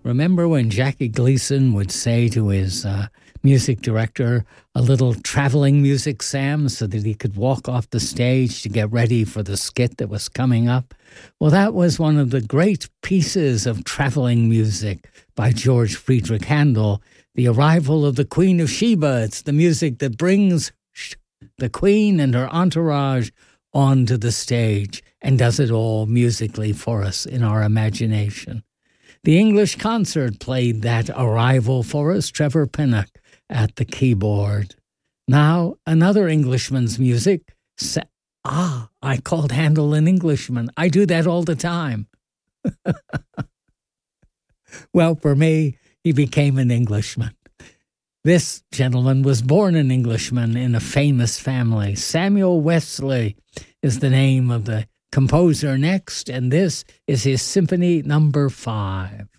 Remember when Jackie Gleason would say to his music director, a little traveling music, Sam, so that he could walk off the stage to get ready for the skit that was coming up? Well, that was one of the great pieces of traveling music by George Friedrich Handel, The Arrival of the Queen of Sheba. It's the music that brings the Queen and her entourage onto the stage and does it all musically for us in our imagination. The English Concert played that arrival for us, Trevor Pinnock at the keyboard. Now, another Englishman's music. I called Handel an Englishman. I do that all the time. Well, for me, he became an Englishman. This gentleman was born an Englishman in a famous family. Samuel Wesley is the name of the composer next, and this is his Symphony Number 5.